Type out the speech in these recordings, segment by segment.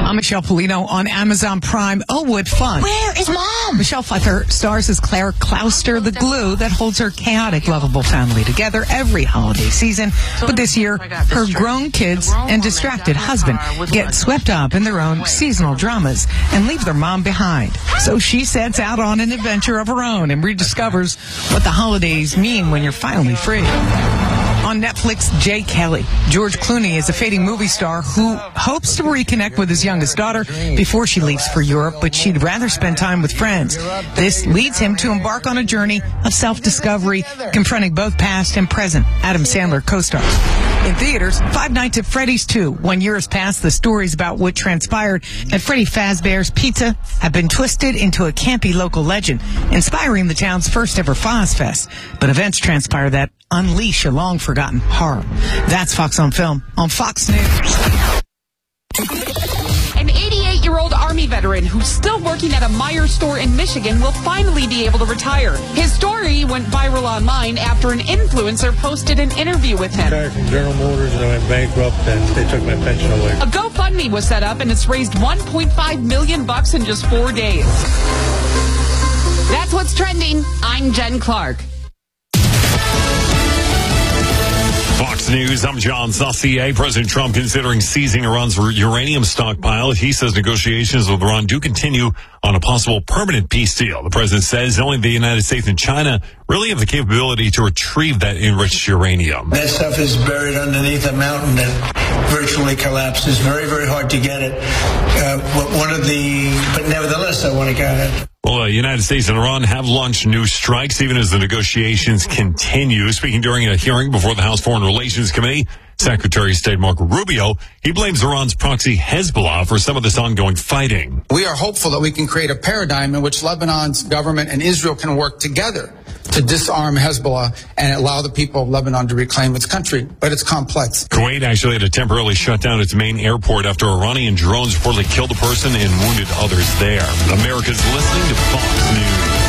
I'm Michelle Polino on Amazon Prime. Oh, what fun. Where is Mom? Michelle Pfeiffer stars as Claire Clouster, the glue that holds her chaotic, lovable family together every holiday season. But this year, her grown kids and distracted husband get swept up in their own seasonal dramas and leave their mom behind. So she sets out on an adventure of her own and rediscovers what the holidays mean when you're finally free. On Netflix, Jay Kelly. George Clooney is a fading movie star who hopes to reconnect with his youngest daughter before she leaves for Europe, but she'd rather spend time with friends. This leads him to embark on a journey of self-discovery, confronting both past and present Adam Sandler co-stars. In theaters, Five Nights at Freddy's 2. 1 year has passed. The stories about what transpired at Freddy Fazbear's Pizza have been twisted into a campy local legend, inspiring the town's first ever Foz Fest. But events transpire that unleash a long-forgotten horror. That's Fox on Film on Fox News. An 88-year-old Army veteran who's still working at a Meijer store in Michigan will finally be able to retire. His story went viral online after an influencer posted an interview with him. I retired from General Motors and I went bankrupt and they took my pension away. A GoFundMe was set up and it's raised $1.5 million in just 4 days. That's what's trending. I'm Jen Clark. Fox News, I'm John Saucier. President Trump considering seizing Iran's uranium stockpile. He says negotiations with Iran do continue on a possible permanent peace deal. The president says only the United States and China really have the capability to retrieve that enriched uranium. That stuff is buried underneath a mountain that virtually collapses. Very, very hard to get it. But nevertheless, I want to get it. Well, the United States and Iran have launched new strikes even as the negotiations continue. Speaking during a hearing before the House Foreign Relations Committee, Secretary of State Marco Rubio, he blames Iran's proxy Hezbollah for some of this ongoing fighting. We are hopeful that we can create a paradigm in which Lebanon's government and Israel can work together to disarm Hezbollah and allow the people of Lebanon to reclaim its country. But it's complex. Kuwait actually had to temporarily shut down its main airport after Iranian drones reportedly killed a person and wounded others there. America's listening to Fox News.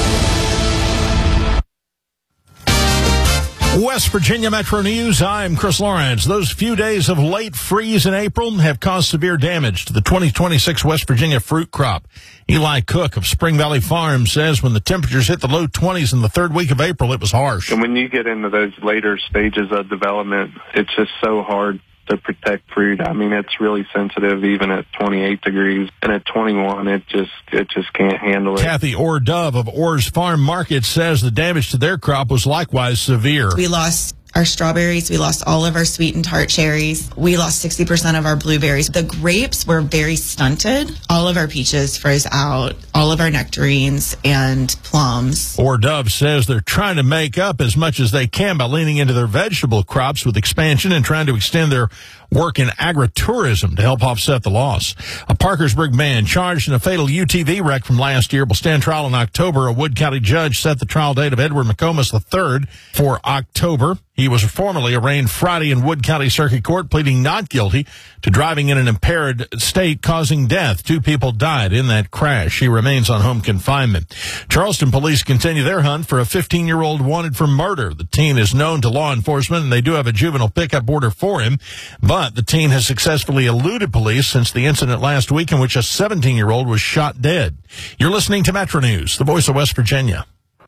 West Virginia Metro News, I'm Chris Lawrence. Those few days of late freeze in April have caused severe damage to the 2026 West Virginia fruit crop. Eli Cook of Spring Valley Farm says when the temperatures hit the low 20s in the third week of April, it was harsh. And when you get into those later stages of development, it's just so hard to protect fruit. I mean, it's really sensitive even at 28 degrees, and at 21, it just can't handle it. Kathy Orr-Dove of Orr's Farm Market says the damage to their crop was likewise severe. We lost our strawberries. We lost all of our sweet and tart cherries. We lost 60% of our blueberries. The grapes were very stunted. All of our peaches froze out, all of our nectarines and plums. Orr-Dove says they're trying to make up as much as they can by leaning into their vegetable crops with expansion and trying to extend their work in agritourism to help offset the loss. A Parkersburg man charged in a fatal UTV wreck from last year will stand trial in October. A Wood County judge set the trial date of Edward McComas III for October. He was formerly arraigned Friday in Wood County Circuit Court, pleading not guilty to driving in an impaired state causing death. 2 people died in that crash. He remains on home confinement. Charleston police continue their hunt for a 15-year-old wanted for murder. The teen is known to law enforcement, and they do have a juvenile pickup order for him. But the teen has successfully eluded police since the incident last week in which a 17-year-old was shot dead. You're listening to Metro News, the voice of West Virginia.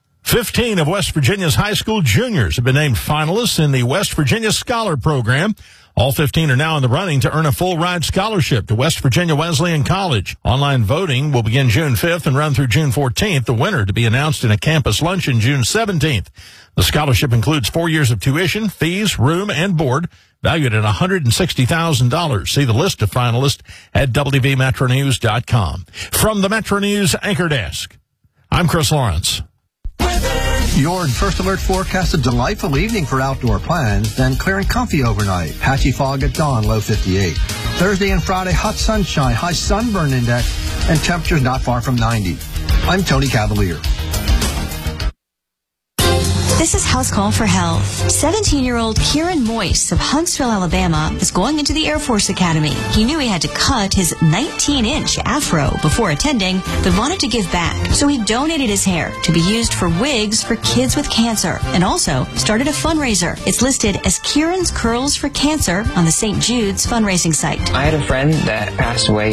15 of West Virginia's high school juniors have been named finalists in the West Virginia Scholar Program. All 15 are now in the running to earn a full-ride scholarship to West Virginia Wesleyan College. Online voting will begin June 5th and run through June 14th. The winner to be announced in a campus luncheon June 17th. The scholarship includes 4 years of tuition, fees, room, and board, valued at $160,000. See the list of finalists at WVMetroNews.com. From the Metro News Anchor Desk, I'm Chris Lawrence. Your First Alert forecast a delightful evening for outdoor plans, then clear and comfy overnight. Patchy fog at dawn, low 58. Thursday and Friday, hot sunshine, high sunburn index, and temperatures not far from 90. I'm Tony Cavalier. This is House Call for Health. 17-year-old Kieran Moyse of Huntsville, Alabama, is going into the Air Force Academy. He knew he had to cut his 19-inch afro before attending, but wanted to give back. So he donated his hair to be used for wigs for kids with cancer, and also started a fundraiser. It's listed as Kieran's Curls for Cancer on the St. Jude's fundraising site. I had a friend that passed away